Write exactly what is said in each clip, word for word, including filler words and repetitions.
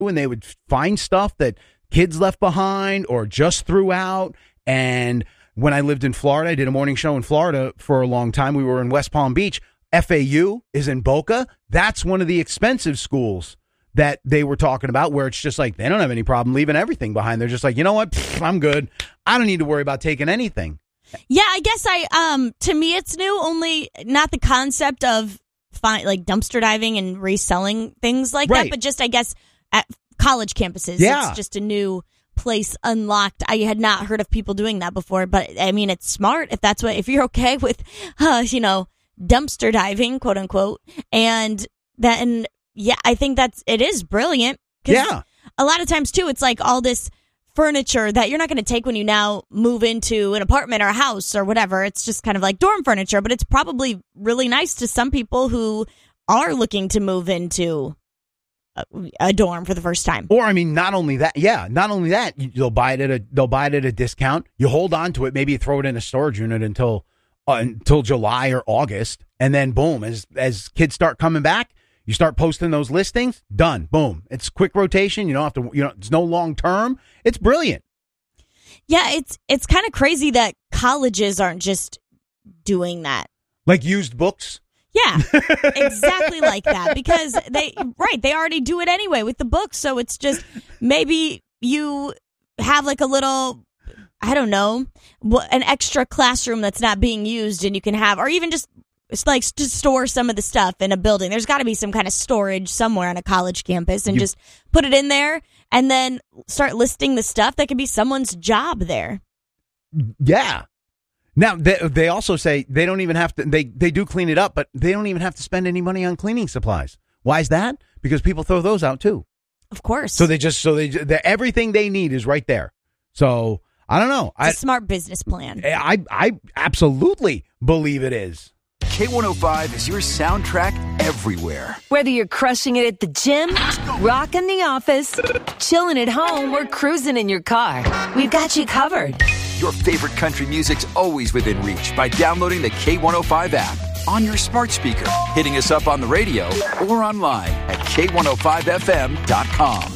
and they would find stuff that kids left behind or just threw out. And when I lived in Florida, I did a morning show in Florida for a long time. We were in West Palm Beach. F A U is in Boca. That's one of the expensive schools that they were talking about, where it's just like they don't have any problem leaving everything behind. They're just like, you know what? Pfft, I'm good. I don't need to worry about taking anything. Yeah, I guess I, um, to me, it's new, only not the concept of fi- like dumpster diving and reselling things like Right. that, but just, I guess, at college campuses, Yeah. it's just a new place unlocked. I had not heard of people doing that before, but I mean, it's smart if that's what, if you're okay with, uh, you know, dumpster diving, quote unquote, and that, and yeah, I think that's, it is brilliant. 'Cause Yeah. a lot of times too, it's like all this furniture that you're not going to take when you now move into an apartment or a house or whatever. It's just kind of like dorm furniture, but it's probably really nice to some people who are looking to move into a, a dorm for the first time. Or, I mean, not only that, yeah, not only that, you- they'll buy it at a, they'll buy it at a discount. You hold on to it. Maybe you throw it in a storage unit until, uh, until July or August. And then boom, as, as kids start coming back, you start posting those listings, done, boom. It's quick rotation. You don't have to, you know, it's no long term. It's brilliant. Yeah, it's it's kind of crazy that colleges aren't just doing that. Like used books. Yeah, exactly like that. Because they, right, they already do it anyway with the books. So it's just maybe you have like a little, I don't know, wh- an extra classroom that's not being used and you can have, or even just it's like to store some of the stuff in a building. There's got to be some kind of storage somewhere on a college campus and You- just put it in there and then start listing the stuff that could be someone's job there. Yeah. Now, they, they also say they don't even have to, they, they do clean it up, but they don't even have to spend any money on cleaning supplies. Why is that? Because people throw those out too. Of course. So they just, so they, they everything they need is right there. So I don't know. It's I, a smart business plan. I, I absolutely believe it is. K one oh five is your soundtrack everywhere. Whether you're crushing it at the gym, rocking the office, chilling at home, or cruising in your car, we've got you covered. Your favorite country music's always within reach by downloading the K one oh five app on your smart speaker, hitting us up on the radio, or online at K one oh five F M dot com.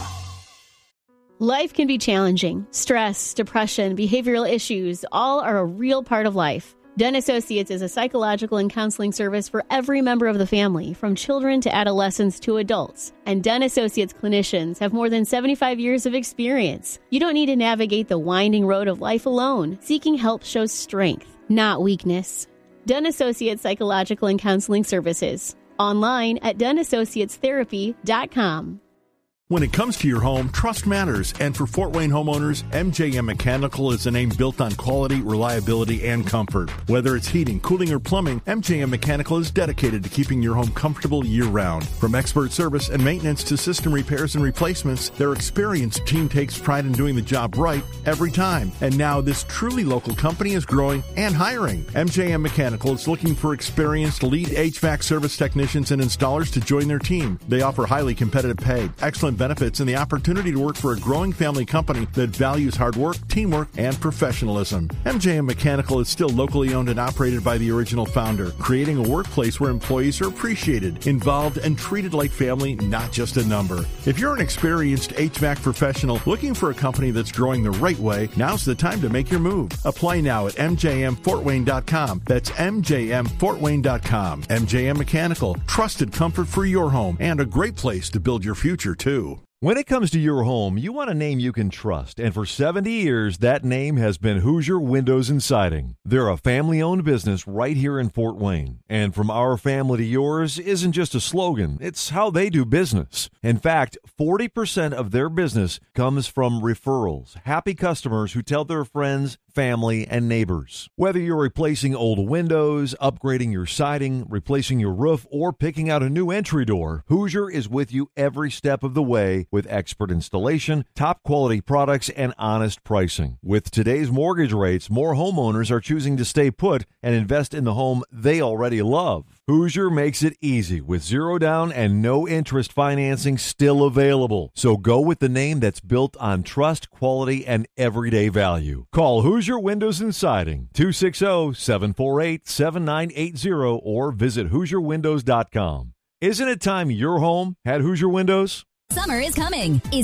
Life can be challenging. Stress, depression, behavioral issues, all are a real part of life. Den Associates is a psychological and counseling service for every member of the family, from children to adolescents to adults. And Den Associates clinicians have more than seventy-five years of experience. You don't need to navigate the winding road of life alone. Seeking help shows strength, not weakness. Den Associates Psychological and Counseling Services. Online at den associates therapy dot com. When it comes to your home, trust matters, and for Fort Wayne homeowners, M J M Mechanical is a name built on quality, reliability, and comfort. Whether it's heating, cooling, or plumbing, M J M Mechanical is dedicated to keeping your home comfortable year-round. From expert service and maintenance to system repairs and replacements, their experienced team takes pride in doing the job right every time. And now this truly local company is growing and hiring. M J M Mechanical is looking for experienced lead H V A C service technicians and installers to join their team. They offer highly competitive pay, excellent benefits, and the opportunity to work for a growing family company that values hard work, teamwork, and professionalism. M J M Mechanical is still locally owned and operated by the original founder, creating a workplace where employees are appreciated, involved, and treated like family, not just a number. If you're an experienced H V A C professional looking for a company that's growing the right way, now's the time to make your move. Apply now at M J M Fort Wayne dot com. That's M J M Fort Wayne dot com. M J M Mechanical, trusted comfort for your home and a great place to build your future, too. When it comes to your home, you want a name you can trust, and for seventy years, that name has been Hoosier Windows and Siding. They're a family-owned business right here in Fort Wayne, and from our family to yours isn't just a slogan, it's how they do business. In fact, forty percent of their business comes from referrals, happy customers who tell their friends, family, and neighbors. Whether you're replacing old windows, upgrading your siding, replacing your roof, or picking out a new entry door, Hoosier is with you every step of the way with expert installation, top quality products, and honest pricing. With today's mortgage rates, more homeowners are choosing to stay put and invest in the home they already love. Hoosier makes it easy with zero down and no interest financing still available. So go with the name that's built on trust, quality, and everyday value. Call Hoosier Windows and Siding, two six zero, seven four eight, seven nine eight zero, or visit Hoosier Windows dot com. Isn't it time your home had Hoosier Windows? Summer is coming. Is